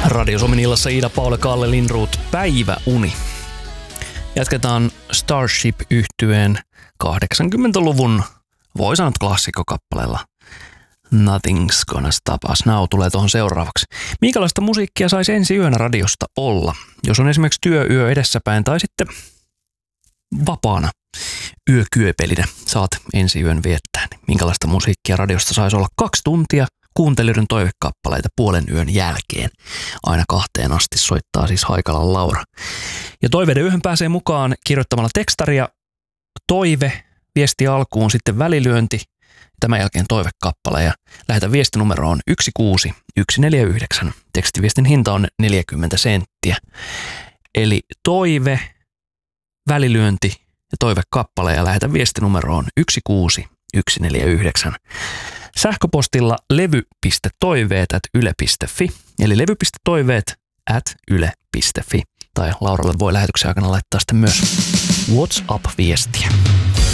Radio Suomen illassa Iida Paule, Kalle Lindroth, Päiväuni. Jatketaan Starship-yhtyeen 80-luvun, voi sanoa klassikkokappaleella Nothing's Gonna Stop Us Now tulee tuohon seuraavaksi. Minkälaista musiikkia saisi ensi yönä radiosta olla? Jos on esimerkiksi työyö edessäpäin tai sitten vapaana yökyöpelinä saat ensi yön viettää, niin minkälaista musiikkia radiosta saisi olla 2 tuntia? Kuuntelijoiden toivekappaleita puolen yön jälkeen. Aina 2 asti soittaa siis Haikalan Laura. Ja toiveiden yöhön pääsee mukaan kirjoittamalla tekstaria toive, viesti alkuun, sitten välilyönti, tämän jälkeen toivekappale ja lähetä viestinumeroon 16149. Tekstiviestin hinta on 40 senttiä. Eli toive, välilyönti ja toivekappale ja lähetä viestinumeroon 16149. Sähköpostilla levy.toiveet@yle.fi, eli levy.toiveet@yle.fi. Tai Lauralle voi lähetyksen aikana laittaa sitten myös WhatsApp-viestiä.